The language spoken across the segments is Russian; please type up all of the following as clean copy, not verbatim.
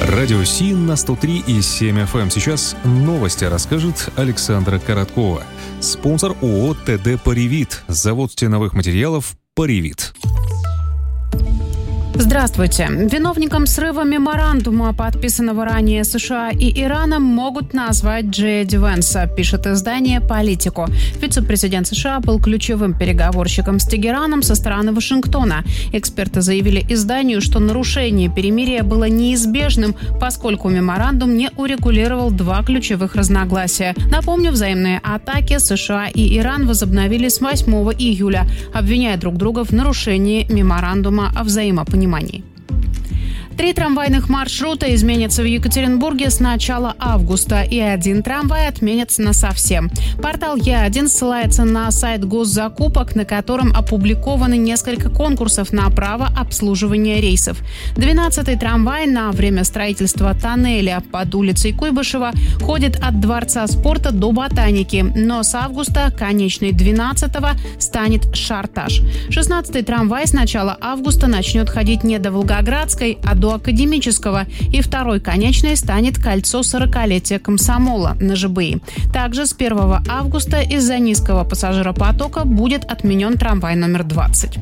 Радио СИН на 103,7 FM. Сейчас новости расскажет Александра Короткова. Спонсор ООО «ТД Поривит». Завод стеновых материалов «Поривит». Здравствуйте. Виновником срыва меморандума, подписанного ранее США и Ираном, могут назвать Джей Ди Венса, пишет издание «Политико». Вице-президент США был ключевым переговорщиком с Тегераном со стороны Вашингтона. Эксперты заявили изданию, что нарушение перемирия было неизбежным, поскольку меморандум не урегулировал два ключевых разногласия. Напомню, взаимные атаки США и Иран возобновили с 8 июля, обвиняя друг друга в нарушении меморандума о взаимопонимании. 3 трамвайных маршрута изменятся в Екатеринбурге с начала августа, и 1 трамвай отменится насовсем. Портал Е1 ссылается на сайт госзакупок, на котором опубликованы несколько конкурсов на право обслуживания рейсов. 12-й трамвай на время строительства тоннеля под улицей Куйбышева ходит от Дворца спорта до Ботаники, но с августа конечный 12-го станет Шартаж. 16-й трамвай с начала августа начнет ходить не до Волгоградской, а до Академического, и второй конечной станет кольцо 40-летия комсомола на ЖБИ. Также с 1 августа из-за низкого пассажиропотока будет отменен трамвай номер 20.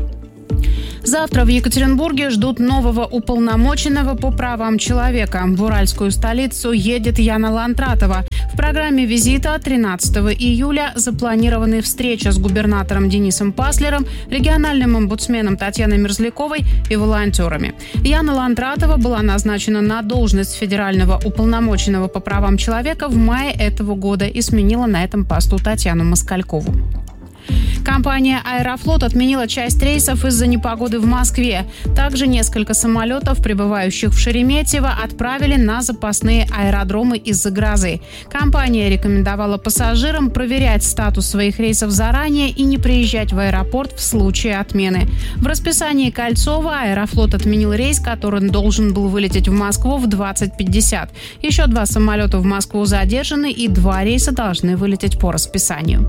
Завтра в Екатеринбурге ждут нового уполномоченного по правам человека. В уральскую столицу едет Яна Лантратова. В программе визита 13 июля запланированы встреча с губернатором Денисом Паслером, региональным омбудсменом Татьяной Мерзляковой и волонтерами. Яна Лантратова была назначена на должность федерального уполномоченного по правам человека в мае этого года и сменила на этом посту Татьяну Москалькову. Компания «Аэрофлот» отменила часть рейсов из-за непогоды в Москве. Также несколько самолетов, прибывающих в Шереметьево, отправили на запасные аэродромы из-за грозы. Компания рекомендовала пассажирам проверять статус своих рейсов заранее и не приезжать в аэропорт в случае отмены. В расписании Кольцова «Аэрофлот» отменил рейс, который должен был вылететь в Москву в 20:50. Еще 2 самолета в Москву задержаны, и 2 рейса должны вылететь по расписанию.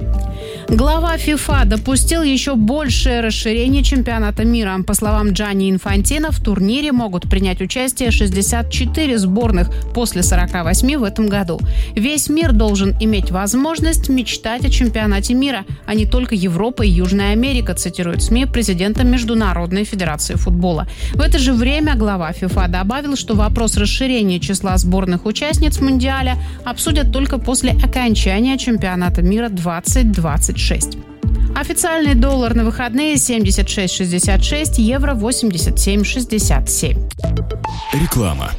Глава ФИФА допустил еще большее расширение чемпионата мира. По словам Джанни Инфантино, в турнире могут принять участие 64 сборных после 48 в этом году. Весь мир должен иметь возможность мечтать о чемпионате мира, а не только Европа и Южная Америка, цитирует СМИ президента Международной федерации футбола. В это же время глава ФИФА добавил, что вопрос расширения числа сборных участниц Мундиаля обсудят только после окончания чемпионата мира 2026. Официальный доллар на выходные 76,66, евро 87,67. Реклама.